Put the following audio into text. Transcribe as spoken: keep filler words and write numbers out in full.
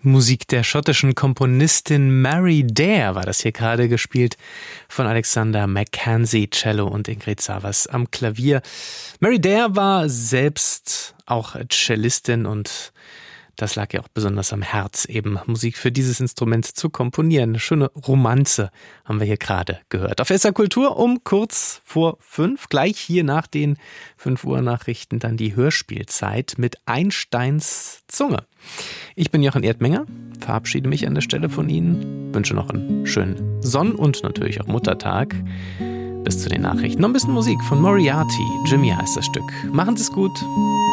Musik der schottischen Komponistin Mary Dare war das hier gerade, gespielt von Alexander Mackenzie, Cello, und Ingrid Savas am Klavier. Mary Dare war selbst auch Cellistin und das lag ihr auch besonders am Herz, eben Musik für dieses Instrument zu komponieren. Eine schöne Romanze haben wir hier gerade gehört. Auf S R Kultur um kurz vor fünf, gleich hier nach den fünf Uhr Nachrichten, dann die Hörspielzeit mit Einsteins Zunge. Ich bin Jochen Erdmenger, verabschiede mich an der Stelle von Ihnen, wünsche noch einen schönen Sonn- und natürlich auch Muttertag. Bis zu den Nachrichten. Noch ein bisschen Musik von Moriarty. Jimmy heißt das Stück. Machen Sie es gut.